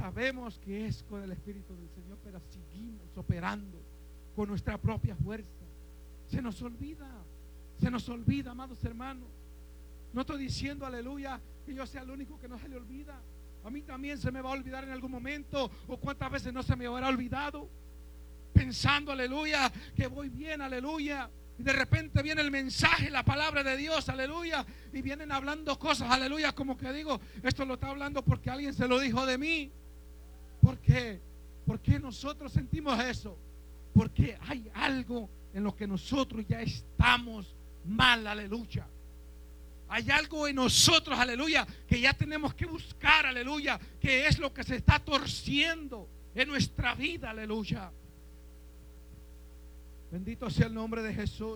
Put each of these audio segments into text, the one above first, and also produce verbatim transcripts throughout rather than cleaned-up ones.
sabemos que es con el Espíritu del Señor, pero seguimos operando con nuestra propia fuerza. Se nos olvida, se nos olvida, amados hermanos. No estoy diciendo, aleluya, que yo sea el único que no se le olvida. A mí también se me va a olvidar en algún momento. O cuántas veces no se me habrá olvidado, pensando, aleluya, que voy bien, aleluya. Y de repente viene el mensaje, la palabra de Dios, aleluya. Y vienen hablando cosas, aleluya, como que digo, esto lo está hablando porque alguien se lo dijo de mí. ¿Por qué? ¿Por qué nosotros sentimos eso? Porque hay algo en lo que nosotros ya estamos mal, aleluya. Hay algo en nosotros, aleluya, que ya tenemos que buscar, aleluya, que es lo que se está torciendo en nuestra vida, aleluya. Bendito sea el nombre de Jesús.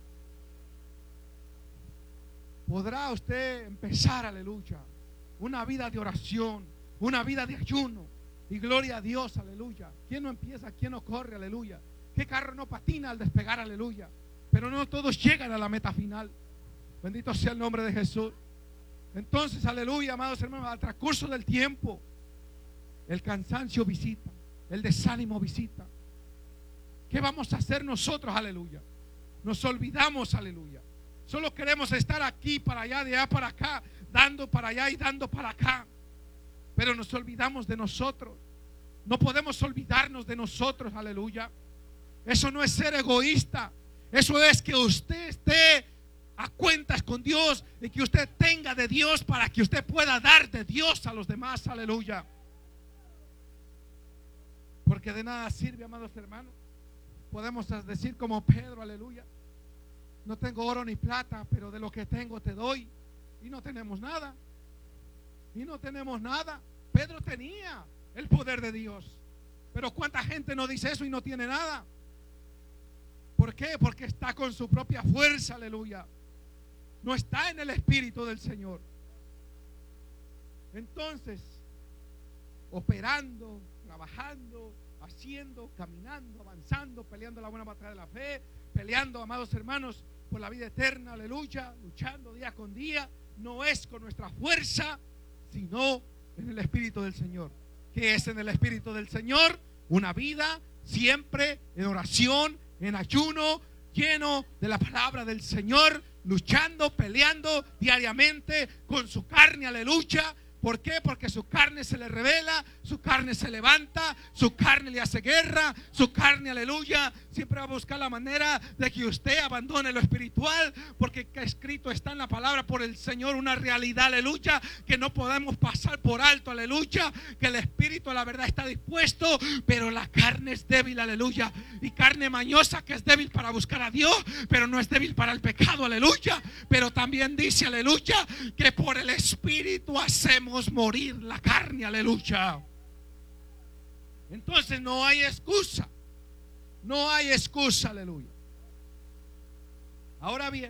Podrá usted empezar, aleluya, una vida de oración, una vida de ayuno, y gloria a Dios, aleluya. ¿Quién no empieza? ¿Quién no corre? Aleluya. ¿Qué carro no patina al despegar? Aleluya. Pero no todos llegan a la meta final. Bendito sea el nombre de Jesús. Entonces, aleluya, amados hermanos, al transcurso del tiempo, el cansancio visita, el desánimo visita. ¿Qué vamos a hacer nosotros? Aleluya. Nos olvidamos, aleluya. Solo queremos estar aquí, para allá, de allá para acá, dando para allá y dando para acá. Pero nos olvidamos de nosotros. No podemos olvidarnos de nosotros, aleluya. Eso no es ser egoísta. Eso es que usted esté a cuentas con Dios y que usted tenga de Dios para que usted pueda dar de Dios a los demás, aleluya. Porque de nada sirve, amados hermanos. Podemos decir como Pedro, aleluya, no tengo oro ni plata, pero de lo que tengo te doy. Y no tenemos nada. Y no tenemos nada. Pedro tenía el poder de Dios, pero cuánta gente no dice eso y no tiene nada. ¿Por qué? Porque está con su propia fuerza, aleluya. No está en el Espíritu del Señor. Entonces, operando, trabajando, haciendo, caminando, avanzando, peleando la buena batalla de la fe, peleando, amados hermanos, por la vida eterna, aleluya, luchando día con día, no es con nuestra fuerza, sino en el Espíritu del Señor. ¿Qué es en el Espíritu del Señor? Una vida siempre en oración, en ayuno, lleno de la palabra del Señor, luchando, peleando diariamente con su carne, aleluya. ¿Por qué? Porque su carne se le revela, su carne se levanta, su carne le hace guerra, su carne, aleluya, siempre va a buscar la manera de que usted abandone lo espiritual, porque escrito está en la palabra por el Señor, una realidad, aleluya, que no podemos pasar por alto, aleluya, que el espíritu, la verdad, está dispuesto, pero la carne es débil, aleluya, y carne mañosa que es débil para buscar a Dios, pero no es débil para el pecado, aleluya. Pero también dice, aleluya, que por el espíritu hacemos morir la carne, aleluya. Entonces no hay excusa, no hay excusa, aleluya. Ahora bien,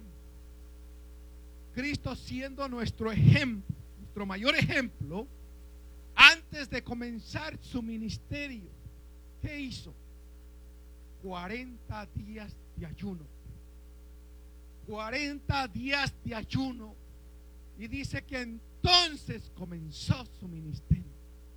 Cristo siendo nuestro ejemplo, nuestro mayor ejemplo, antes de comenzar su ministerio, ¿qué hizo? cuarenta días de ayuno. cuarenta días de ayuno. Y dice que entonces comenzó su ministerio,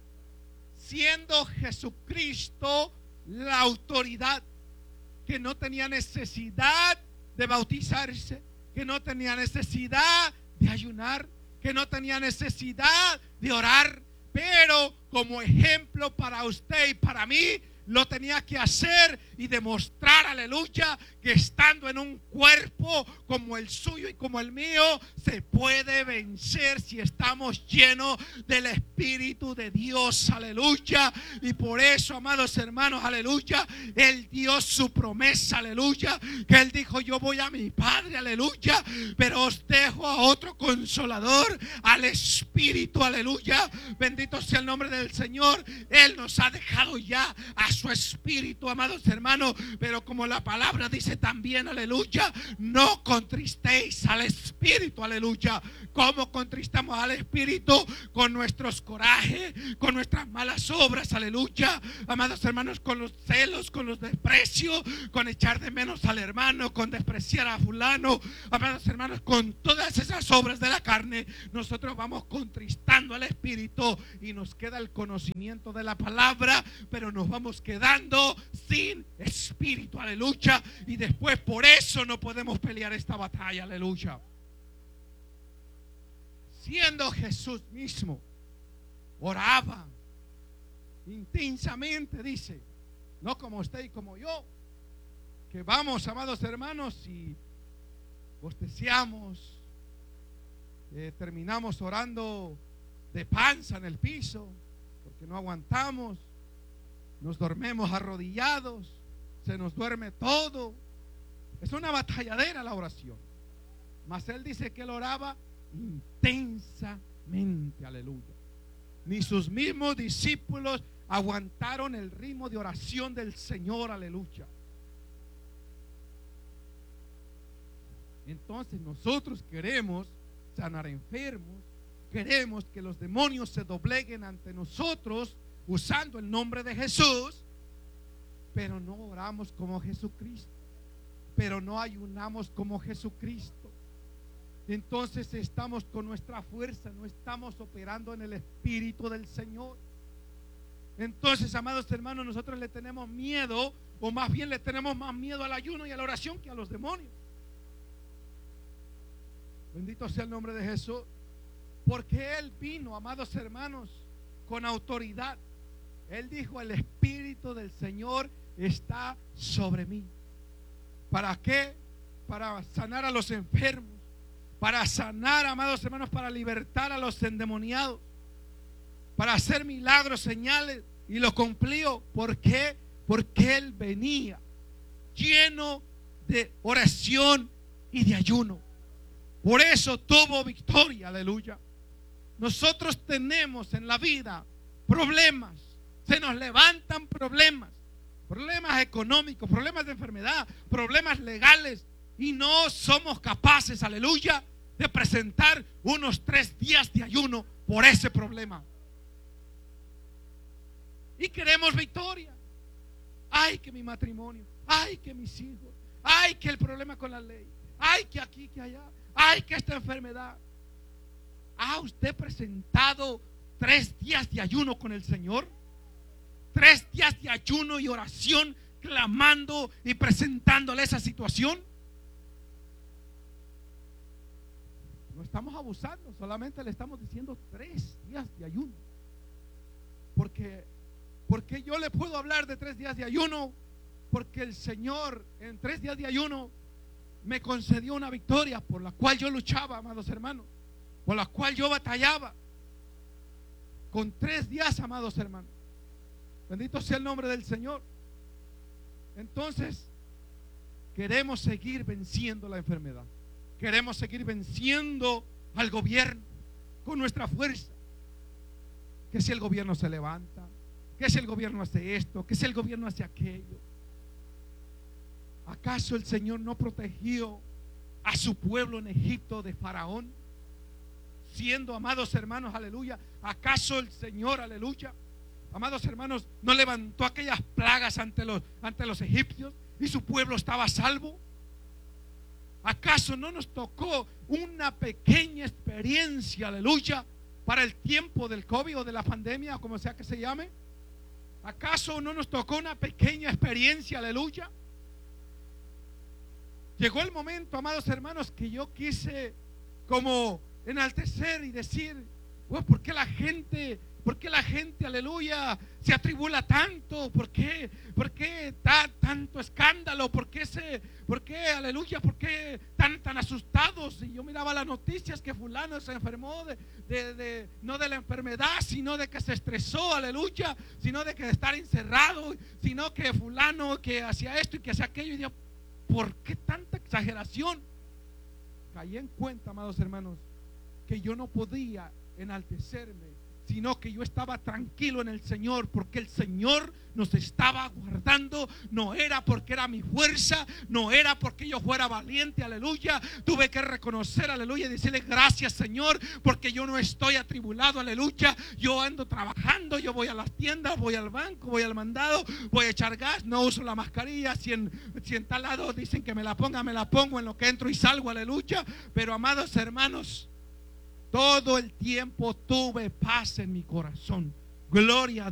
siendo Jesucristo la autoridad, que no tenía necesidad de bautizarse, que no tenía necesidad de ayunar, que no tenía necesidad de orar, pero como ejemplo para usted y para mí, lo tenía que hacer y demostrar, aleluya, que estando en un cuerpo como el suyo y como el mío, se puede vencer si estamos llenos del Espíritu de Dios, aleluya. Y por eso, amados hermanos, aleluya, Él dio su promesa, aleluya, que Él dijo: yo voy a mi Padre, aleluya, pero os dejo a otro consolador, al Espíritu, aleluya. Bendito sea el nombre del Señor. Él nos ha dejado ya a su espíritu, amados hermanos. Pero como la palabra dice también, aleluya, no contristéis al espíritu, aleluya. ¿Cómo contristamos al espíritu? Con nuestros corajes, con nuestras malas obras, aleluya. Amados hermanos, con los celos, con los desprecios, con echar de menos al hermano, con despreciar a fulano. Amados hermanos, con todas esas obras de la carne, nosotros vamos contristando al espíritu y nos queda el conocimiento de la palabra, pero nos vamos quedando sin espíritu, aleluya. Y después por eso no podemos pelear esta batalla, aleluya. Siendo Jesús mismo, oraba intensamente, dice, no como usted y como yo, que vamos, amados hermanos, y bosteciamos, eh, terminamos orando de panza en el piso, porque no aguantamos, nos dormimos arrodillados, se nos duerme todo. Es una batalladera la oración. Mas él dice que él oraba intensamente, aleluya. Ni sus mismos discípulos aguantaron el ritmo de oración del Señor, aleluya. Entonces nosotros queremos sanar enfermos, queremos que los demonios se dobleguen ante nosotros usando el nombre de Jesús, pero no oramos como Jesucristo, pero no ayunamos como Jesucristo. Entonces estamos con nuestra fuerza, no estamos operando en el Espíritu del Señor. Entonces, amados hermanos, nosotros le tenemos miedo, o más bien le tenemos más miedo al ayuno y a la oración que a los demonios. Bendito sea el nombre de Jesús, porque Él vino, amados hermanos, con autoridad. Él dijo: el Espíritu del Señor está sobre mí. ¿Para qué? Para sanar a los enfermos, para sanar, amados hermanos, para libertar a los endemoniados, para hacer milagros, señales, y lo cumplió. ¿Por qué? Porque Él venía lleno de oración y de ayuno. Por eso tuvo victoria, aleluya. Nosotros tenemos en la vida problemas, se nos levantan problemas, problemas económicos, problemas de enfermedad, problemas legales, y no somos capaces, aleluya, de presentar unos tres días de ayuno por ese problema. Y queremos victoria. Ay, que mi matrimonio, ay, que mis hijos, ay, que el problema con la ley, ay, que aquí, que allá, ay, que esta enfermedad. ¿Ha usted presentado tres días de ayuno con el Señor? Tres días de ayuno y oración, clamando y presentándole esa situación. No estamos abusando, solamente le estamos diciendo tres días de ayuno. Porque, porque yo le puedo hablar de tres días de ayuno, porque el Señor en tres días de ayuno me concedió una victoria por la cual yo luchaba, amados hermanos, por la cual yo batallaba. Con tres días, amados hermanos. Bendito sea el nombre del Señor. Entonces, queremos seguir venciendo la enfermedad. Queremos seguir venciendo al gobierno con nuestra fuerza. Que si el gobierno se levanta, que si el gobierno hace esto, que si el gobierno hace aquello. ¿Acaso el Señor no protegió a su pueblo en Egipto de Faraón? Siendo, amados hermanos, aleluya, ¿acaso el Señor, aleluya, amados hermanos, no levantó aquellas plagas ante los, ante los egipcios y su pueblo estaba a salvo? ¿Acaso no nos tocó una pequeña experiencia, aleluya, para el tiempo del COVID o de la pandemia, o como sea que se llame? ¿Acaso no nos tocó una pequeña experiencia, aleluya? Llegó el momento, amados hermanos, que yo quise como enaltecer y decir: oh, ¿por qué la gente, por qué la gente, aleluya, se atribula tanto? ¿Por qué, por qué ta, tanto escándalo? ¿Por qué se, por qué, aleluya, por qué tan, tan asustados? Y yo miraba las noticias que fulano se enfermó de, de, de, no de la enfermedad, sino de que se estresó, aleluya, sino de que de estar encerrado, sino que fulano que hacía esto y que hacía aquello. Y yo, ¿por qué tanta exageración? Caí en cuenta, amados hermanos, que yo no podía enaltecerme sino que yo estaba tranquilo en el Señor, porque el Señor nos estaba guardando. No era porque era mi fuerza, no era porque yo fuera valiente, aleluya. Tuve que reconocer, aleluya, y decirle gracias, Señor, porque yo no estoy atribulado, aleluya. Yo ando trabajando, yo voy a las tiendas, voy al banco, voy al mandado, voy a echar gas, no uso la mascarilla. Si en, si en tal lado dicen que me la ponga, me la pongo en lo que entro y salgo, aleluya. Pero amados hermanos, todo el tiempo tuve paz en mi corazón. Gloria a